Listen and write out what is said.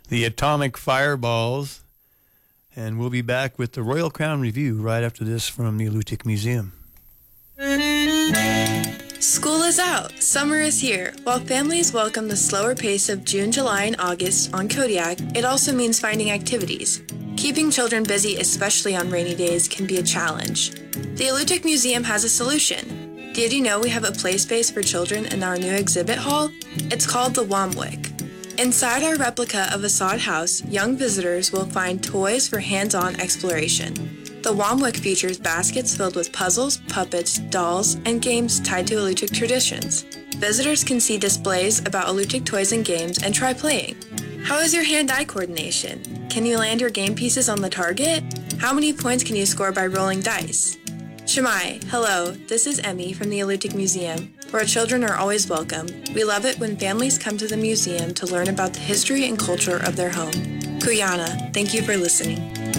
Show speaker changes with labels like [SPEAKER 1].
[SPEAKER 1] the Atomic Fireballs. And we'll be back with the Royal Crown Review right after this from the Alutiiq Museum.
[SPEAKER 2] School is out. Summer is here. While families welcome the slower pace of June, July, and August on Kodiak, it also means finding activities. Keeping children busy, especially on rainy days, can be a challenge. The Alutiiq Museum has a solution. Did you know we have a play space for children in our new exhibit hall? It's called the Wamwick. Inside our replica of a sod house, young visitors will find toys for hands-on exploration. The Wamwick features baskets filled with puzzles, puppets, dolls, and games tied to Alutiiq traditions. Visitors can see displays about Alutiiq toys and games and try playing. How is your hand-eye coordination? Can you land your game pieces on the target? How many points can you score by rolling dice? Shemai, hello, this is Emmy from the Alutiiq Museum, where children are always welcome. We love it when families come to the museum to learn about the history and culture of their home. Kuyana, thank you for listening.